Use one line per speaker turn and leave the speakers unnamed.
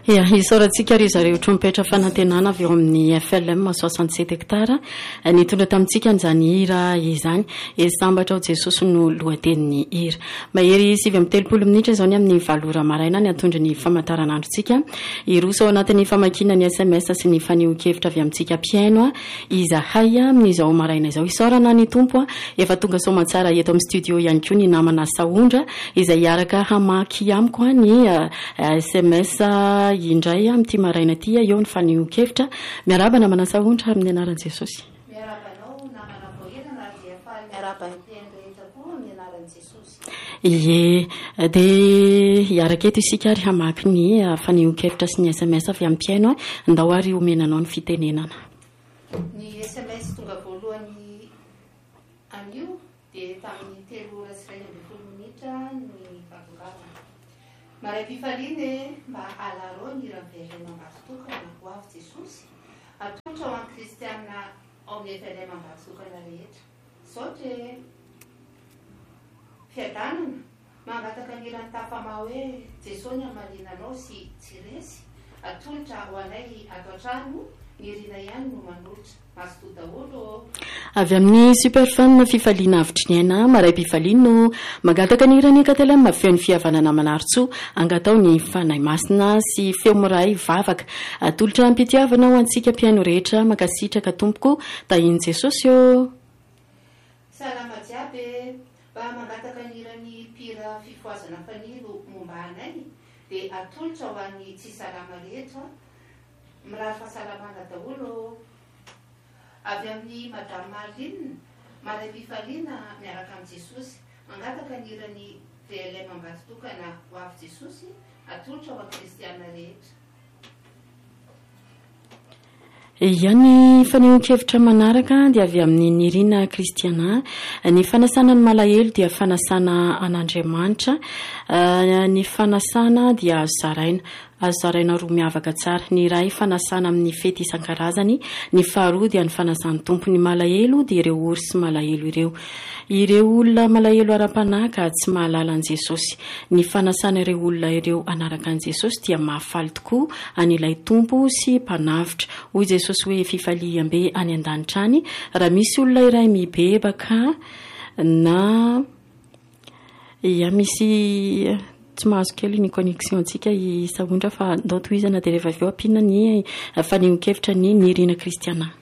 ia isaorantsika ry zareo trompetra fanantenana avy eo amin'ny FLM 67 hectara nitondra tamintsika an'izany hira izany sambatra ao Jesosy no lohatenin'ny hira mahery 7:30 minitra izao ny amin'ny 7 ora maraina ny atondra ny famantaranandrontsika iroso ao anatin'ny famakina ny SMS sy ny faneho-kevitra avy amintsika piaino izahay amin'izao maraina izao isaorana ny tompo efa tonga somatsara eto amin'ny studio ihany koa ny namana Saondra izay araka hamaky amiko ny SMS indray amin'ity maraina ity eo ny faneho-kevitra miaraba namana Saondra amin'ny anaran'i Jesosy.
Miarabanao namana Vohirana dia faly miaraba rehetra koa amin'ny anaran'i Jesosy.
Ie dia iaraka eto isika ary hamaky ny faneho-kevitra sy ny SMS avy amin'ny piaino ndao ary omenanao ny fitenenana.
Ny SMS tonga voalohany anio dia tamin'ny 3 ora sy 20 minitra ny fahatongarana. Maray pifaliany mba alarao ny rahavelona ambatotokana ho avy Jesosy atotra ho an'ny kristiana ao amin'ny velona ambatotokana rehetra saotra fiadanana mangataka ny rano tafama hoe Jesosy amalinanao sy tsy resy atolotra ho anay ato an-trano ny rina ihany no manolotra mazoto daholo
avy amin'ny superfan fifaliana avitry ny aina maray pifaliano mangataka ny irany KTLM feo ny fihavanana manaritso angatao ny fanay masina sy feo miray vavaka atolotra ampitiavana ho antsika piaino rehetra makasitraka tompoko tahiny Jesosy eo
salama jiaby mba mangataka ny irany pira fifoazana fanilo momba anay dia atolotra ho an'ny tsy salama rehetra mirary fahasalamana daholo avy amin'ny madame Marine maray pifaliana miaraka amin'ny Jesosy mangataka ny irany VLM ambatotokana ho avy Jesosy atolotra ho an'ny kristiana rehetra.
Ia ny faneho-kevitra manaraka dia avy amin'ny nirina kristiana ny fanasana ny malahelo dia fanasana an'Andriamanitra ny fanasana dia azo zaraina roa miavaka tsara ny iray fanasana amin'ny fety isan-karazany ny faharoa dia ny fanasan'ny tompo ny malahelo dia ireo orsy malahelo ireo olona malahelo ara-panaka tsy mahalala an Jesosy ny fanasana ireo olona ireo anaraka an Jesosy dia mahafaly tokoa an'ilay tompo sy mpanavitra hoy Jesosy hoe fifaliam-be any an-danitra any raha misy olona iray mibebaka na ia misy tsy mahazo kely ny connexion antsika Saondra fa ndao tohizana dia rehefa avy eo ampina ny faneho-kevitra ny nirina kristiana.